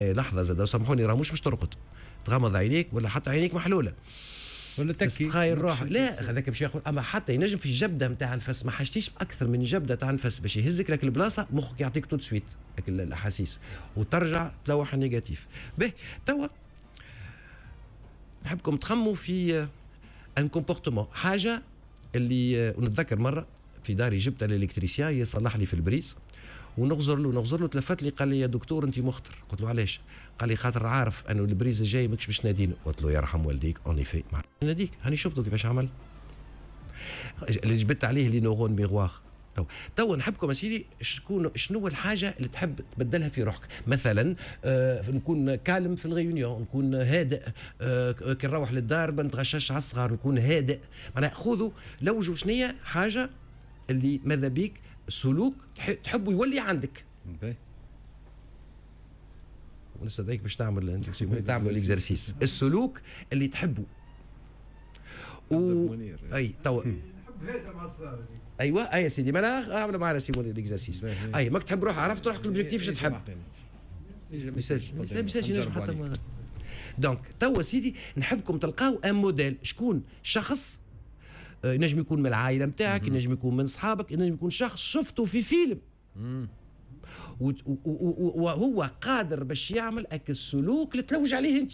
لحظه زاد سامحوني راه مش ترقد، تغمض عينيك ولا حتى عينيك محلوله ولا تكي تستخايل روحك. لا هذاك باش ياخذ، اما حتى ينجم في جبده نتاع نفس، ما حاجتيش اكثر من جبده تاع نفس باش يهزك لك البلاصه، مخك يعطيك تو سويت الاحاسيس وترجع تلوح النيجاتيف. به توا نحبكم تخموا في ان كومبورتمون، حاجه اللي ونتذكر مره في داري جبت الالكتريسيان يصلح لي في البريز، ونغزر له تلفت لي قال لي يا دكتور انت مخطر. قلت له علاش؟ قال لي خاطر عارف انه البريز الجاي ماكش باش ناديني. قلت له يرحم والديك اوني في ما ناديك، هاني شفته كيفاش عمل اللي جبت عليه لي نورون ميغوار. تو نحبكم سيدي شنو الحاجه اللي تحب تبدلها في روحك؟ مثلا نكون كالم في الغيونيون، نكون هادئ، كي نروح للدار ما نتغشاش على الصغار، نكون هادئ. معناها خذوا لوجوا شنية حاجه اللي ماذا بيك سلوك تحبوا يولي عندك. ونستدعيك باش تعمل الاكزرسيس السلوك اللي تحبه. اي تو نحب هذا مع الصغار. ايوه اي سيدي، ما انا اعمل معنا سيمون الاكزرسيس. اي ماك تحب روح، عرفت روحك الاوبجيكتيف اش تحب. ميساج ينجم حتى دونك توا سيدي نحبكم تلقاو ان موديل. شكون شخص ينجم يكون من العائله نتاعك، ينجم يكون من صحابك، ينجم يكون شخص شفته في فيلم وهو قادر باش يعمل اك السلوك اللي تلوج عليه انت،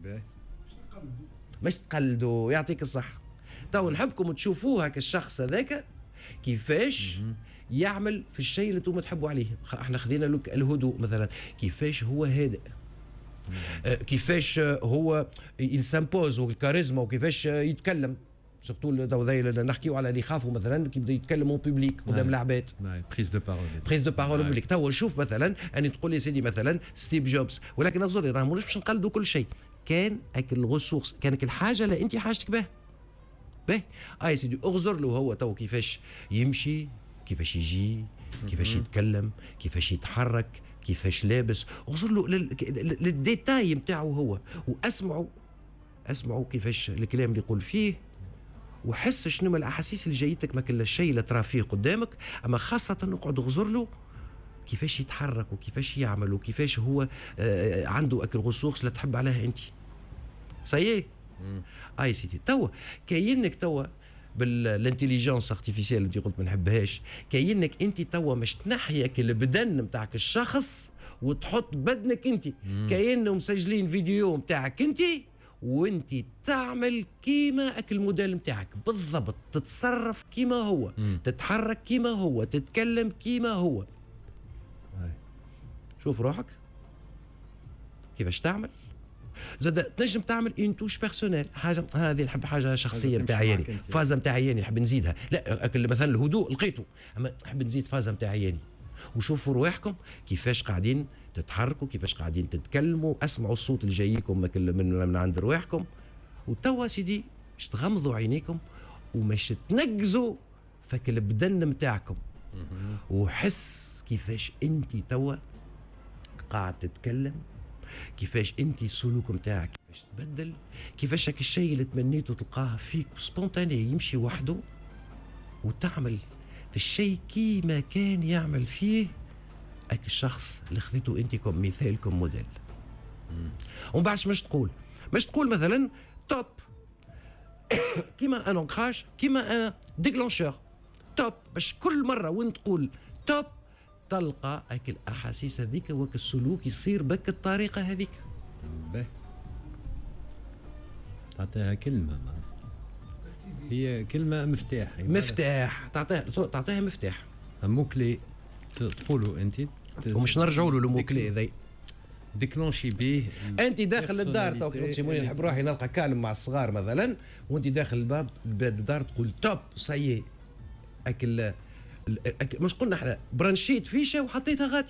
مش تقلدوا. يعطيك الصحه. تو نحبكم تشوفوه هاك الشخص هذاك كيفاش يعمل في الشيء اللي انتم تحبوا عليه. احنا خذينا لك الهدوء مثلا، كيفاش هو هادئ، كيفاش هو يسامبوز والكاريزما، وكيفاش يتكلم. سورتو تو نحكيو على اللي يخافوا مثلا كيبدا يتكلم اون بوبليك قدام العباد، بريز دو بارول بوبليك. تو شوف مثلا اني تقول لي سيدي مثلا ستيف جوبز، ولكن اغزر راه مش باش نقلدوا كل شيء. كان اك الغسوخ، كانك الحاجه اللي انت حاجتك به اي سيدي اغزر له هو تو كيفاش يمشي، كيفاش يجي، كيفاش يتكلم، كيفاش يتحرك، كيفاش لابس. اغزر له للديتاي نتاعو هو، اسمعوا كيفاش الكلام اللي يقول فيه، وحس شنو من الاحاسيس اللي جايتك، ما كل الشيء اللي ترى فيه قدامك. اما خاصه اقعد اغزر له كيفاش يتحرك وكيفاش يعمل وكيفاش هو عنده اكل غصوص اللي تحب عليها انت. صحيح اي سيدي. توا كاينك توا بالانتيليجنس ارتيفيسيال اللي قلت ما نحبهاش، كاينك انت توا مش تنحيك البدن نتاعك الشخص وتحط بدنك انت، كاينه مسجلين فيديو نتاعك انت وانت تعمل كيما اكل الموديل نتاعك بالضبط، تتصرف كيما هو، تتحرك كيما هو، تتكلم كيما هو. شوف روحك كيفاش تعمل. زاد تنجم تعمل اون توش بيرسونيل، حاجه هذه نحب حاجه شخصيه نتاعي يعني، فازه نتاعي يعني نحب نزيدها. لا مثلا الهدوء لقيته، اما نحب نزيد فازه نتاعي يعني. وشوفوا رواحكم كيفاش قاعدين تتحركوا، كيفاش قاعدين تتكلموا، اسمعوا الصوت اللي جايكم من عند رواحكم. وتوا سيدي باش تغمضوا عينيكم ومش تنقزوا فك البدن نتاعكم، وحس كيفاش انت توا قاعد تتكلم، كيفاش انت السلوك نتاعك كيفاش تبدل، كيفاش هاك الشيء اللي تمنيته تلقاه فيك سبونتاني يمشي وحده، وتعمل في الشيء كيما كان يعمل فيه هاك الشخص اللي خذيته انت كم مثال كم موديل. ومن بعد مش تقول مثلا توب كيما ان انكراج، كيما ان ديكلونشور توب، باش كل مره وين تقول توب تلقى هاك الاحاسيس هذيك وهاك السلوك يصير بك الطريقه هذيك. تعطيها كلمه، هي كلمه مفتاح تعطيها مفتاح موكلي تقولوا انت، ومش نرجعوا له الموكلي ذي ديكلونشي بيه. انت داخل الدار تو سيموني نحب روحي نلقى كالم مع الصغار مثلا، وانت داخل الباب الدار تقول توب سايي اكل مش قلنا احنا برانشيت فيشه وحطيتها غادي.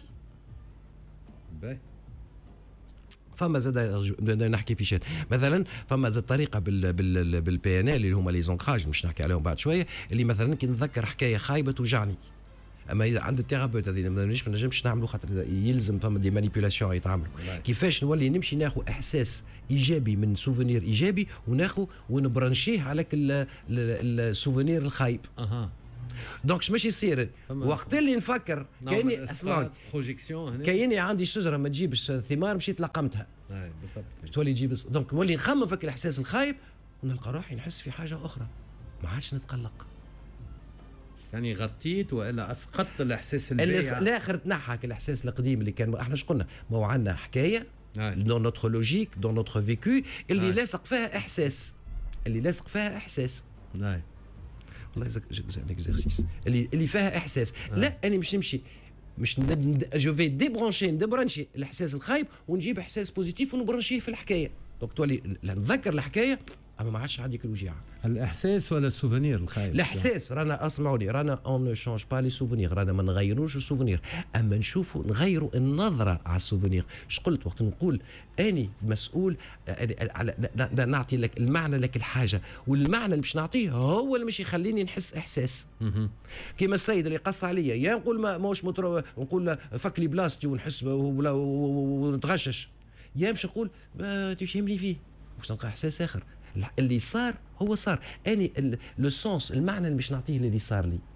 فما زاد نحكي فيشات مثلا، فما زاد طريقه بالبي ان ال اللي هما لي زونكراج مش نحكي عليهم بعد شويه، اللي مثلا كي نتذكر حكايه خايبه توجعني، اما اذا عند الثيرابيوت هذه ما نجمش نعملوا خاطر يلزم فما دي مانيبيولاسيون يتعاملوا. كيفاش نولي نمشي ناخذ احساس ايجابي من سوفونير ايجابي وناخذ ونبرانشيه على السوفونير الخايب. دونك مش يصير وقت اللي نفكر كاني اسمعوني بروجيكسيون كاني عندي شجره ما تجيبش ثمار مشيت لقمتها بالضبط تولي تجيب دونك نولي نخمم فك الاحساس الخايب ونلقى روحي نحس في حاجه اخرى ما عادش نتقلق. يعني غطيت والا اسقطت الاحساس البايع الاخر تنحك الاحساس القديم اللي كان احنا ايش قلنا ما هو عندنا حكايه دون نوتر لوجيك دون نوتر فيكو اللي لاصق فيها احساس اللي لاصق فيها احساس والله اكزرسيس اللي فيها احساس لا انا مش نمشي مش جو في ديبرانشي الاحساس الخايب ونجيب احساس بوزيتيف ونبرانشيه في الحكايه دونك تولي نتذكر الحكايه اما ما عادش عندك الوجيعه. الاحساس ولا السوفونير الخايب؟ الاحساس رانا اسمعوني رانا اون نو شونج با لي سوفونير رانا ما نغيروش السوفونير اما نشوفوا نغيروا النظره على السوفونير. اش قلت وقت نقول اني مسؤول نعطي لك المعنى لك الحاجه والمعنى اللي باش نعطيه هو اللي مش يخليني نحس احساس. كيما السيد اللي قص عليا يا نقول ما موش نقول فك لي بلاصتي ونحس ونتغشش يا مش نقول تفهمني فيه باش نلقى احساس اخر. اللي صار هو صار اني لو سونس المعنى اللي باش نعطيه اللي صار لي.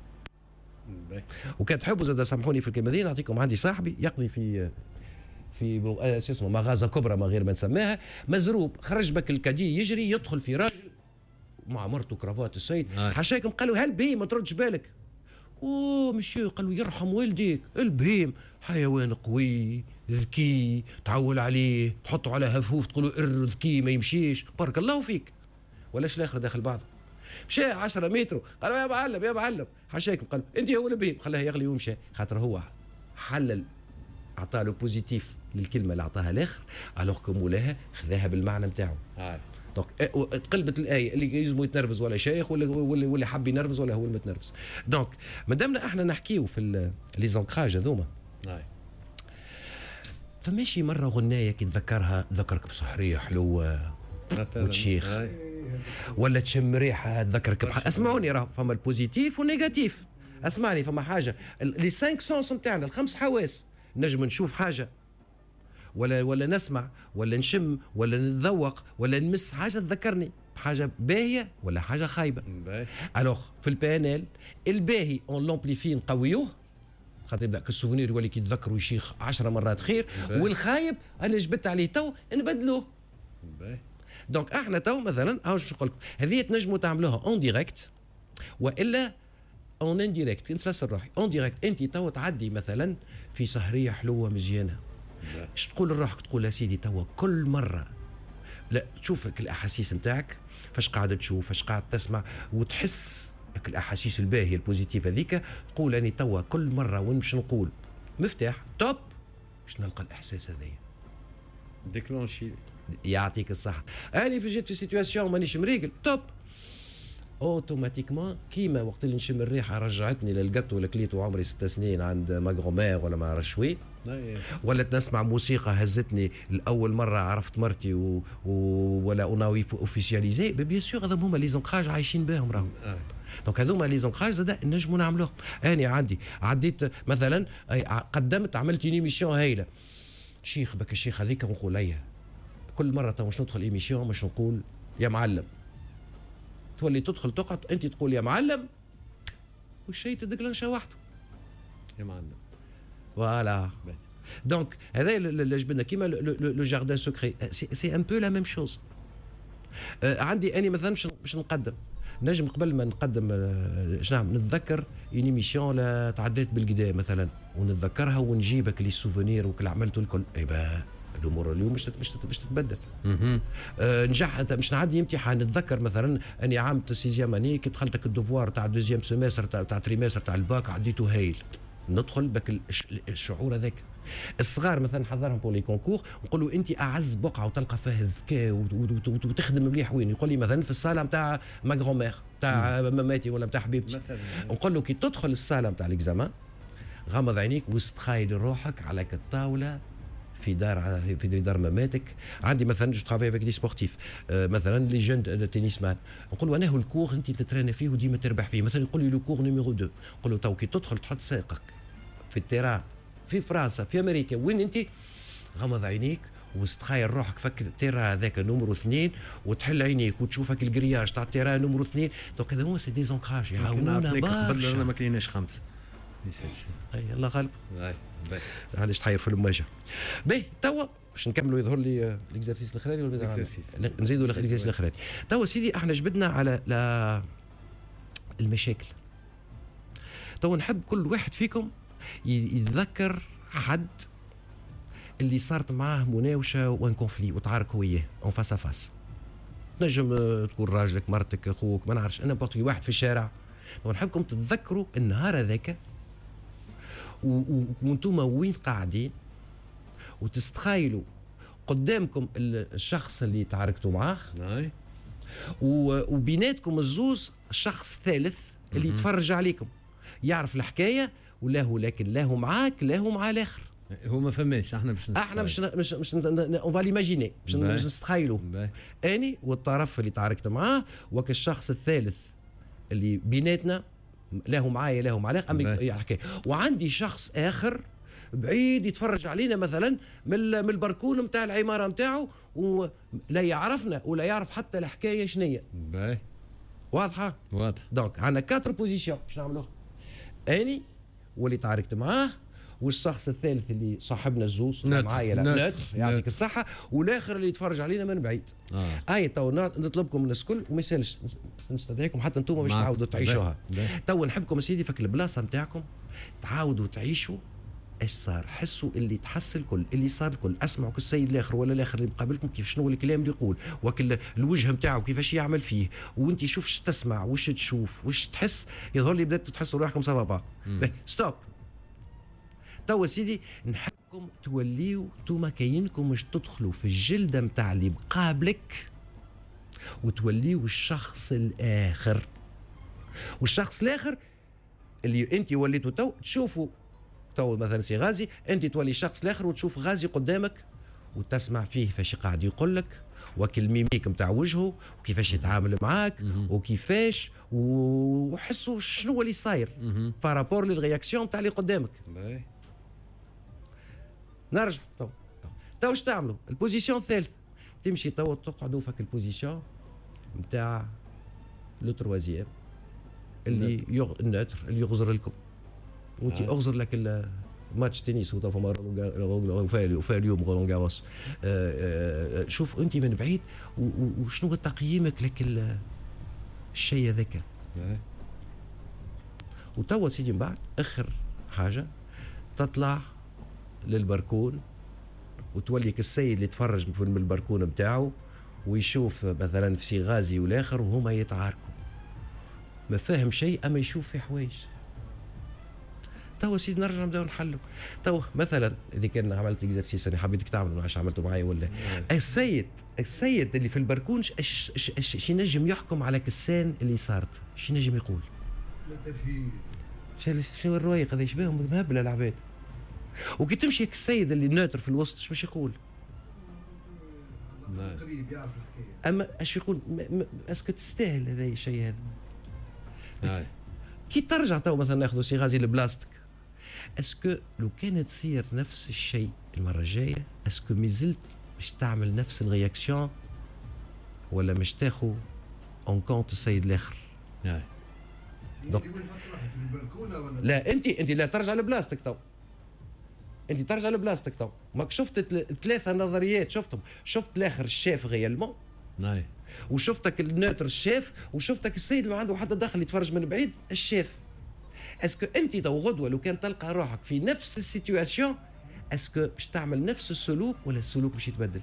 وكان تحبوا زاد سامحوني في الكلمه دي نعطيكم عندي صاحبي يقضي في شو اسمه مغازه كبرى ما غير ما نسميها مزروب خرج بك الكادي يجري يدخل في راجل مع مرته كرافات السيد حشاكم قالوا هل بهيم ما تردش بالك مشيو قالوا يرحم والديك البهيم حيوان قوي ذكي تعول عليه تحطه على هفوف تقولوا ذكي ما يمشيش بارك الله فيك ولاش الاخر داخل بعض مشى 10 متر قالوا يا معلم حشاكم قال انت هو البهيم خلاه يغلي ومشى خاطر هو حلل اعطاه له بوزيتيف للكلمه اللي اعطاها الاخر الوغ كو مولاها خذاها بالمعنى نتاعو. دونك تقلبت الايه اللي يلزموا يتنرفز ولا شيخ ولا حب ينرفز ولا هو المتنرفز. دونك مادامنا احنا نحكيو في لي زونكراج هذوما فماشي مره غنايه كي تذكرها ذكرك بصحريه حلوه وتشيخ ولا تشم ريحه تذكرك اسمعوني راه فما البوزيتيف والنيجاتيف. اسمعني فما حاجه لي 5 سونس نتاعنا الخمس حواس نجم نشوف حاجه ولا نسمع ولا نشم ولا نتذوق ولا نمس حاجه تذكرني بحاجه باهيه ولا حاجه خايبه. الوغ في البانيل الباهي اون لومبليفي نقويوه خاطر يبدا كالسوفونير يولي كي يتذكر ويشيخ 10 مرات خير والخايب انا جبت عليه تو نبدلوه. دونك احنا تو مثلا شو نقول لكم هذه تنجموا تعملوها اون ديريكت والا اون انديريكت. نتفسر روحي اون ديريكت انت تو تعدي مثلا في سهريه حلوه مزيانه ايش تقول لروحك تقول يا سيدي توا كل مره لا تشوفك الاحاسيس نتاعك فاش قاعد تشوف فاش قاعد تسمع وتحس الاحاسيس الباهيه البوزيتيف هذيك تقول اني توا كل مره وين باش نقول مفتاح توب باش نلقى الاحساس هذايا ديكلونشي يعطيك الصحه. اني جيت في سيتواسيون مانيش مريقل توب اوتوماتيكمون كيما وقت اللي نشم الريحه رجعتني للقطو اللي كليته عمري 6 سنين عند ما غرومير ولا ما عرفش وين ولا نسمع موسيقى هزتني الاول مره عرفت مرتي ولا اوناوي اوفيسياليزي بيان سور هذا هما لي زونكراج عايشين بهم راهم. دونك هذوما لي زونكراج زاد نجموا نعملوهم. انا عديت مثلا قدمت عملت ايميسيون هايله شيخ بك الشيخ هذيك ونقول ليا كل مره تو مش ندخل ايميسيون مش نقول يا معلم تولي تدخل تقعد انت تقول يا معلم والشيء تدقلنشا وحده يا معلم فوالا. دونك هذا اللي جبنا كيما لو جاردان سكري سي ان بو لا ميم شوز. عندي اني مثلا باش نقدم نجم قبل ما نقدم نعم نتذكر اون ايميسيون تعديت بالقدا مثلا ونتذكرها ونجيبك لي سوفونير وكل عملته الكل ايبا الامور اليوم مش تتبدل. نجحت مش نعدي امتحان نتذكر مثلا اني عام سيزيام اني كي دخلتك الدوفوار تاع دوزيام سيمستر تاع تريمستر تاع الباك عديته هايل ندخل بك الشعور هذاك. الصغار مثلا نحضرهم بور لي كونكور نقول له انت اعز بقعه وتلقى فيها الذكاء وتخدم مليح وين يقول لي مثلا في الصاله نتاع ما غرومير تاع ماماتي ولا نتاع حبيبتي نقول له كي تدخل الصاله نتاع الاكزامان غمض عينيك واستخايل روحك على الطاوله في دار مماتك. عندي مثلا جو ترافاي افيك دي سبورتيف مثلا لي جون تنس مان نقول له انا هو الكور انت تترينا فيه وديما تربح فيه مثلا يقول لي لو كور نيميرو 2 نقول له تو كي تدخل تحط ساقك في التيران في فرنسا في امريكا وين انت غمض عينيك وتتخيل روحك فك التيرا هذاك نمرو 2 وتحل عينيك وتشوفك الجرياج تاع التيرا نمرو 2. دونك هذا هما سي دي زونكراج يعاونونا قبل انا برشا. ما كليناش 5 اي الله غالب. باهي علاش تحير في المواجهه. باهي توا باش نكملوا يظهر لي ليكزارسيس الاخراني ولا نزيدوا ليكزارسيس الاخراني. توا سيدي احنا جبدنا على المشاكل. توا نحب كل واحد فيكم يتذكر حد اللي صارت معاه مناوشه وان كونفلي وتعارك وياه اون فاس فاس. تنجم تكون راجلك مرتك اخوك ما نعرفش انا بورتي واحد في الشارع. ونحبكم تتذكروا النهار هذاك وانتم وين قاعدين وتستخيلوا قدامكم الشخص اللي تعاركتوا معاه وبيناتكم الزوز شخص ثالث اللي يتفرج عليكم يعرف الحكايه ولا هو لكن لا هو معاك لا هو مع الاخر. هو ما فماش احنا مش اون فا ليماجيني باش نستخيلوا اني والطرف اللي تعاركت معاه وك الشخص الثالث اللي بيناتنا لا هو معايا لا هو مع الاخر حكايه. وعندي شخص اخر بعيد يتفرج علينا مثلا من البركون نتاع العماره نتاعو ولا يعرفنا ولا يعرف حتى الحكايه شنية. واضحه؟ واضح. دونك عندنا 4 بوزيسيون باش نعملوها. اني واللي تعاركت معاه والشخص الثالث اللي صاحبنا الزوز معايا لا يعطيك الصحه والاخر اللي يتفرج علينا من بعيد. تو نطلبكم من الكل وما يسالش نستدعيكم حتى انتم باش تعاودوا تعيشوها. تو نحبكم سيدي فك البلاصه نتاعكم تعاودوا تعيشوا ايش صار. حسوا اللي تحس الكل اللي صار الكل. اسمعوا السيد الاخر ولا الاخر اللي مقابلكم كيف شنو الكلام اللي يقول وكل الوجه نتاعو كيفاش يعمل فيه وانت شوف ايش تسمع وش تشوف وش تحس. يظهر لي بدات تحسوا روحكم سافا ستوب. توا سيدي نحبكم توليوا انتوما كاينكم مش تدخلوا في الجلده نتاع اللي مقابلك وتوليوا الشخص الاخر. والشخص الاخر اللي انت وليتوا تشوفوا تو مثلا سي غازي انت تولي الشخص الاخر وتشوف غازي قدامك وتسمع فيه فاش قاعد يقول لك وكالميميك نتاع وجهه وكيفاش يتعامل معاك وكيفاش وحسوا شنو اللي صاير بارابور للرياكسيون نتاع اللي قدامك. نرجع تو اش تعملوا البوزيسيون الثالث تمشي تو تقعدوا فك البوزيسيون نتاع لو تروازيام اللي الناتر اللي يغزر لكم وانت اغزر لك ماتش تنس وطا فما وفا اليوم رولان جاروس. شوف انت من بعيد وشنو تقييمك لك الشيء هذاك. وتوا سيدي من بعد اخر حاجه تطلع للبركون وتوليك السيد اللي يتفرج من البركون بتاعه ويشوف مثلا في سي غازي والاخر وهما يتعاركوا ما فاهم شيء اما يشوف في حوايج. توا سيدي نرجع نبداو نحلوا. توا مثلا اذا كان عملت اكزرسيس انا حبيتك تعمله عشان عملته معايا ولا السيد اللي في البركون ايش ينجم يحكم على كسان اللي صارت ايش ينجم يقول؟ شو الروايق هذا يشبههم مهبله العباد. وكي تمشي السيد اللي ناتر في الوسط ايش باش يقول؟ اما ايش يقول؟ اسكو تستاهل هذا الشيء هذا؟ كي ترجع تو مثلا ناخذ سي غازي البلاستيك اسكو لو كانت تصير نفس الشيء المره الجايه اسكو مازلت باش تعمل نفس الرياكسيون ولا مش تاخذ اون كونت السيد الاخر؟ لا انت لا ترجع لبلاستيك تو. انت ترجع لبلاستيك تو. ماك شفت ثلاثه نظريات شفتهم. شفت الاخر الشاف غيالمون وشفتك الناتر الشاف وشفتك السيد اللي ما عنده حتى دخل يتفرج من بعيد الشاف. اسكو انت تو غدوه لو كان تلقى روحك في نفس السيتواسيون اسكو باش تعمل نفس السلوك ولا السلوك باش يتبدل؟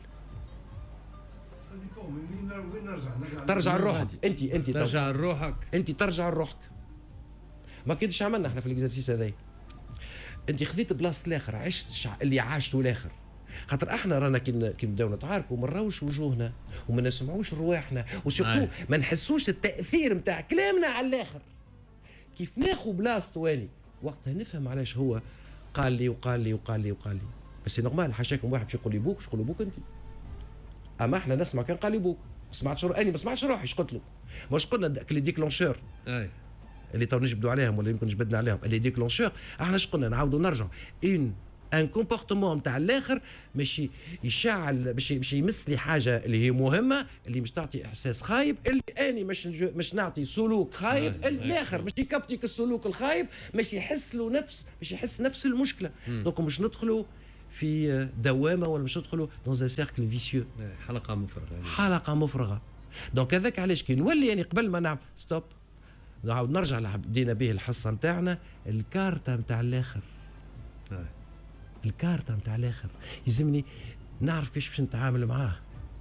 ترجع لروحك انت ترجع لروحك انت ترجع لروحك. ما كنتش عملنا احنا في الاكزرسيس هذايا. انت خذيت بلاصه الاخر عشت اللي عاشته الاخر. خاطر احنا رانا كي نبداو نتعاركوا ما نراوش وجوهنا وما نسمعوش رواحنا وسيرتو ما نحسوش التاثير نتاع كلامنا على الاخر. كيف ناخذ بلاصته واني وقتها نفهم علاش هو قال لي وقال لي وقال لي وقال لي. بس نورمال حاشاكم واحد باش يقول لي بوك باش يقول بوك انت. اما احنا نسمع كان قال لي بوك ما سمعتش اني ما سمعتش روحي ايش قلت له. مش قلنا لي ديكلونشور اللي تو نجبدوا عليهم ولا يمكن جبدنا عليهم اللي ديكلونشور. احنا ايش قلنا نعاودوا نرجعوا اون ان كومبورتمون نتاع الاخر باش يشعل باش يمس لي حاجه اللي هي مهمه، اللي مش تعطي احساس خايب، اللي اني مش نعطي سلوك خايب الاخر باش يكبتيك السلوك الخايب، باش يحس له باش يحس نفس المشكله. دونك مش ندخلوا في دوامه ولا مش ندخلوا دون ان سيركل فيسيو، حلقه مفرغه. دونك هذاك علاش كي نولي يعني قبل ما نعمل ستوب نعاود نرجع بدينا به الحصه نتاعنا، الكارته نتاع الاخر. الكارته نتاع الاخر يلزمني نعرف كيفاش باش نتعامل معاه.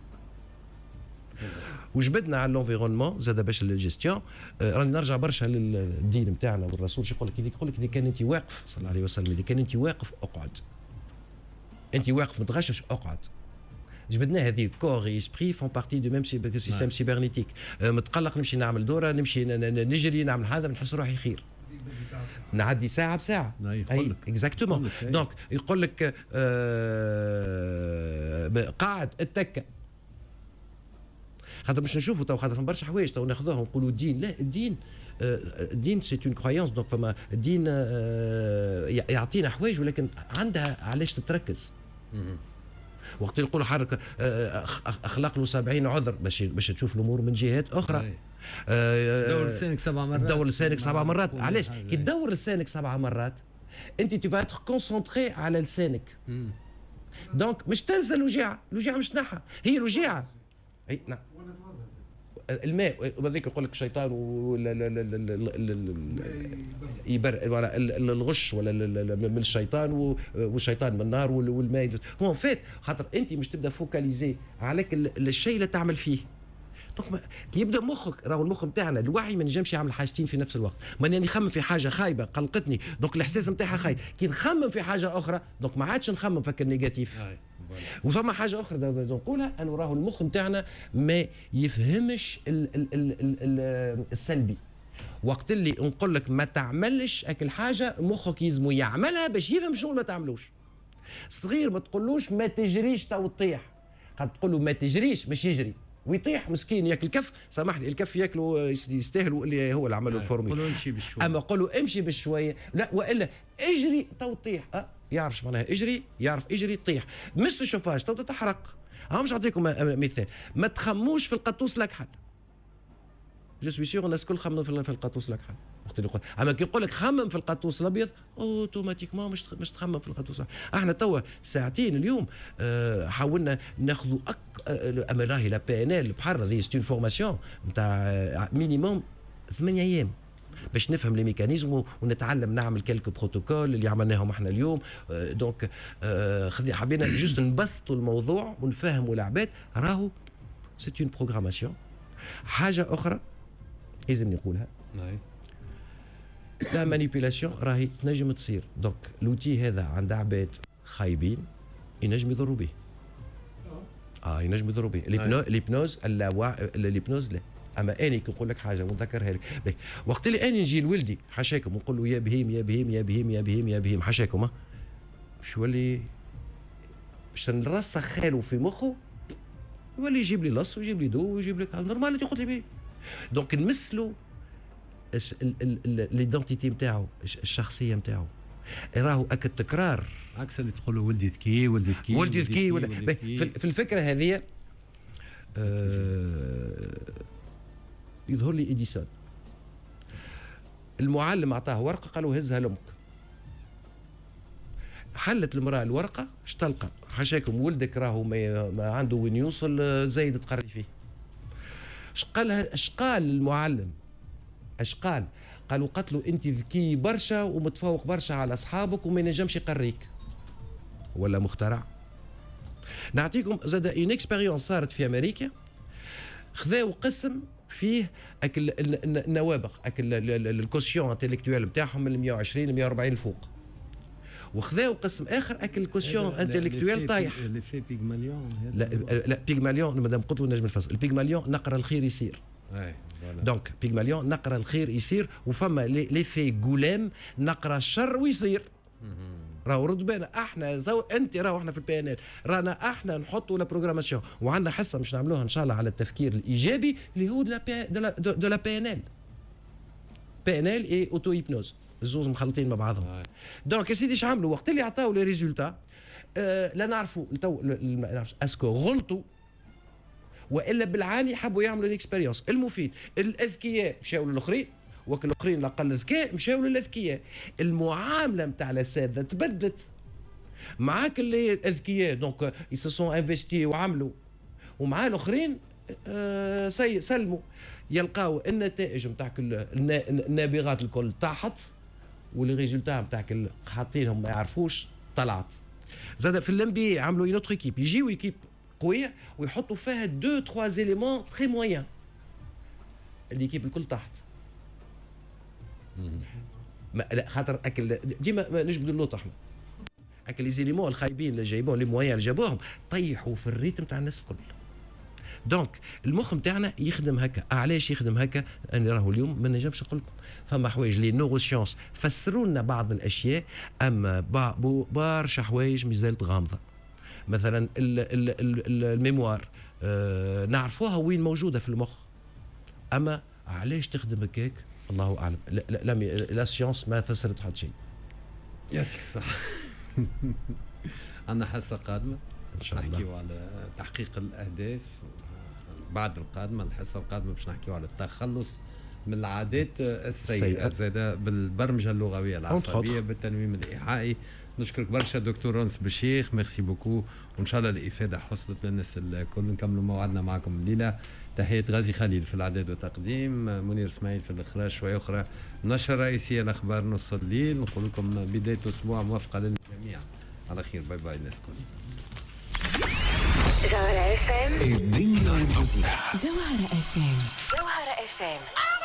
وجبدنا على الانفيرونمون زاد باش الجيستيون. راني نرجع برشا للدين نتاعنا والرسول شو يقول لك اذا كان انت واقف صلى الله عليه وسلم، اذا كان انت واقف اقعد، انت واقف متغشش اقعد. جبدنا هذه كور اي اسبري فون بارتي دو ميم سيستيم سيبرنيتيك. متقلق نمشي نعمل دوره، نمشي نجري نعمل هذا، نحس روحي خير. نعدي ساعه بساعه. اي اكزاكتومون. دونك يقول لك قاعد اتكى، خاطر باش نشوفوا تو خاطر برشا حوايج تو ناخذوها ونقولوا الدين. لا، الدين سي اون كرويونس. دونك فما الدين يعطينا حوايج ولكن عندها علاش تتركز. وقت اللي يقولوا حركه اخلق له 70 عذر باش تشوف الامور من جهات اخرى. دور لسانك 7 مرات. تدور لسانك 7 مرات. علاش؟ كي تدور لسانك 7 مرات انت تبقى كونسونطري على لسانك. دونك مش تنسى الوجيعه مش نحى، هي الوجيعه. اي نعم. الماء وذيك يقول لك الشيطان ولا الغش ولا من الشيطان والشيطان من النار والماء. هو فات خاطر انت مش تبدا فوكاليزي عليك الشيء اللي تعمل فيه. دونك كي يبدا مخك، راهو المخ نتاعنا الوعي ما نجمش يعمل حاجتين في نفس الوقت. ماني نخمم في حاجه خايبه قلقتني دونك الاحساس نتاعها خايب، كي نخمم في حاجه اخرى دونك ما عادش نخمم فكر نيجاتيف. وفما حاجه اخرى نقولها، انه راهو المخ نتاعنا ما يفهمش السلبي. وقت اللي نقول لك ما تعملش اكل حاجه مخك يلزمو يعملها باش يفهم شنو ما تعملوش. صغير ما تقولوش ما تجريش تو تطيح، قد تقول له ما تجريش باش يجري ويطيح مسكين ياكل الكف. سامحني الكف ياكلوا يستاهلوا اللي هو اللي عملوا الفورمي. قولوا امشي بالشويه، اما قولوا امشي بالشويه، لا والا اجري تو تطيح. يعرف معناها اجري، يعرف اجري تطيح. مش الشوفاج تو تتحرق. مش نعطيكم مثال، ما تخموش في القطوس لكحل. جو سوي سيغ الناس الكل خمموا في القطوس لكحل. وقت اللي يقول اما كي يقول لك خمم في القطوس الابيض اوتوماتيكمون مش تخمم في القطوس. احنا توا ساعتين اليوم حاولنا ناخذوا اما راهي لا بي ان ال بحر هذه ستون فورماسيون نتاع مينيموم 8 ايام باش نفهم لي ميكانيزم ونتعلم نعمل كلك بروتوكول اللي عملناهم احنا اليوم. دونك حبينا جوست نبسطوا الموضوع ونفهموا العباد راهو سي اون بروغراماسيون. حاجه اخرى لازم نقولها، لا مانيبيولاسيون راهي تنجم تصير. دونك لوتي هذا عند عباد خايبين ينجم يضروا به. ينجم يضروا به. الهيبنوز الهيبنوز لا. اما اني كي نقول لك حاجه ونذكرها لك، وقت اللي اني نجي لولدي حاشاكم ونقول له يا بهيم يا بهيم يا بهيم يا بهيم يا بهيم حاشاكم، باش يولي باش نرسخ خاله في مخه، يولي يجيب لي لص ويجيب لي دو ويجيب لك نورمال ياخذ لي بيه. دونك نمثلوا ليدونتيتي نتاعو، الشخصيه نتاعو. راهو اك التكرار عكس اللي تقولوا ولدي ذكي ولدي ذكي ولدي ذكي. في الفكره هذه يظهر لي إديسون المعلم أعطاه ورقة قالوا هزها لأمك. حلت المرأة الورقة اش تلقى؟ حاشاكم ولدك راهو ما عنده وين يوصل، زايد تقري فيه. اش قال المعلم؟ اش قال؟ قالوا قتلوا انت ذكي برشا ومتفوق برشا على اصحابك وما ينجمش يقريك. ولا مخترع؟ نعطيكم زاد اون اكسبيريونس صارت في امريكا. خذاو قسم فيه النوابغ الكوسيون انتلكتويل نتاعهم من 120 ل 140 الفوق، وخذاو قسم اخر الكوسيون انتلكتويل طايح. اللي في بيغماليون. لا بيغماليون مادام قلت له نجم الفصل. البيغماليون نقرا الخير يصير. دونك بيغماليون نقرا الخير يصير، وفما لي في غولام نقرا الشر ويصير. راهو رد بالنا احنا انت راهو احنا في البي ان ال رانا احنا نحطوا لا بروغراماسيون، وعندنا حصه مش نعملوها ان شاء الله على التفكير الايجابي اللي هو دو لا بي ان ال. بي ان ال اي اوتو هيبنوز. الزوز مخلطين مع بعضهم. دونك يا سيدي اش عملوا وقت اللي عطاو لي ريزولتا لا نعرفوا ما نعرفش اسكو غلطوا والا بالعاني حبوا يعملوا الاكسبيريونس. المفيد الاذكياء مشاو للاخرين الاخرين الاقل ذكاء مشاو للاذكياء. المعامله نتاع الاساتذه تبدلت معاك اللي الاذكياء دونك يسون انفستي وعملوا، ومع الاخرين سلموا يلقاو النتائج نتاعك النابغات الكل طاحت واللي ريزولتا نتاعك حاطينهم ما يعرفوش طلعت. زاد في الانبي عملوا اون اوتر ايكيب، يجيو ايكيب قويه ويحطوا فيها 2 3 زيليمون تري مويان، الايكيب الكل طاحت. لا خاطر اكل ديما نجبدوا اللوط احنا اكل لي زيليمون الخايبين اللي جايبوهم لي مويان اللي جابوهم طيحوا في الريتم تاع الناس الكل. دونك المخ نتاعنا يخدم هكا. علاش يخدم هكا؟ انا راهو اليوم ما نجمش نقول لكم فما حوايج لي نورو سيونس فسروا لنا بعض الاشياء، اما برشا حوايج مازالت غامضه. مثلا الميموار نعرفوها وين موجوده في المخ، اما علاش تخدم هكاك الله اعلم. لا سيونس ما فسرت حتى شيء. يعطيك الصحه. عندنا حصه قادمه ان شاء الله نحكيو على تحقيق الاهداف. بعد القادمه الحصه القادمه باش نحكيو على التخلص من العادات السيئه زاده بالبرمجه اللغويه العصبيه بالتنويم الايحائي. نشكرك برشا دكتور رونس بشيخ، ميرسي بوكو، وان شاء الله الافاده حصلت للناس الكل. نكملوا موعدنا معكم الليله. تحيه غازي خليل في الاعداد والتقديم، منير اسماعيل في الاخراج. شويه اخرى نشره رئيسيه الاخبار نص الليل. نقول لكم بدايه اسبوع موفقه للجميع. على خير، باي باي الناس الكل. جوهرة FM. جوهرة FM.